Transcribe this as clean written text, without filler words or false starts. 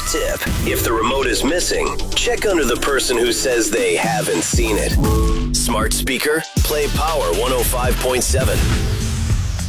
Tip: if the remote is missing, check under the person who says they haven't seen it. Smart speaker, play Power 105.7.